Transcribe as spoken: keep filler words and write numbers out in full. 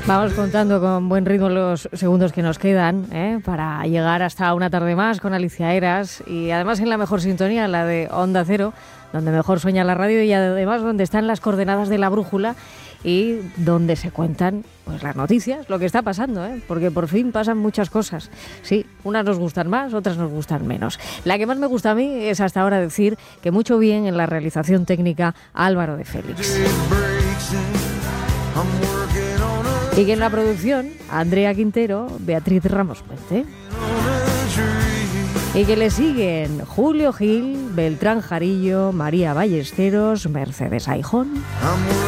Vamos contando con buen ritmo los segundos que nos quedan, ¿eh? Para llegar hasta una tarde más con Alicia Eras y además en la mejor sintonía, la de Onda Cero, donde mejor sueña la radio y además donde están las coordenadas de la brújula y donde se cuentan pues las noticias, lo que está pasando, ¿eh? Porque por fin pasan muchas cosas. Sí, unas nos gustan más, otras nos gustan menos. La que más me gusta a mí es hasta ahora decir que mucho bien en la realización técnica Álvaro de Félix. Y que en la producción, Andrea Quintero, Beatriz Ramos Puente. Y que le siguen Julio Gil, Beltrán Jarillo, María Ballesteros, Mercedes Aijón.